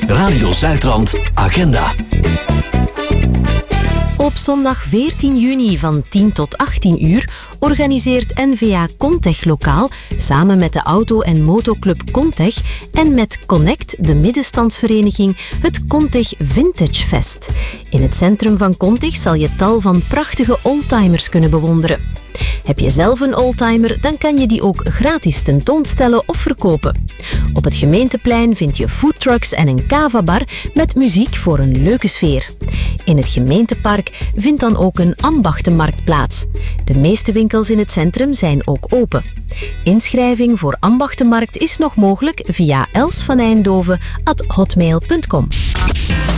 Radio Zuidrand Agenda. Op zondag 14 juni van 10 tot 18 uur organiseert NVA Contech Lokaal samen met de auto- en motoclub Contech en met Connect, de middenstandsvereniging, het Contech Vintage Fest. In het centrum van Contech zal je tal van prachtige oldtimers kunnen bewonderen. Heb je zelf een oldtimer, dan kan je die ook gratis tentoonstellen of verkopen. Op het gemeenteplein vind je foodtrucks en een cavabar met muziek voor een leuke sfeer. In het gemeentepark vindt dan ook een ambachtenmarkt plaats. De meeste winkels in het centrum zijn ook open. Inschrijving voor ambachtenmarkt is nog mogelijk via elsvaneindhoven@hotmail.com.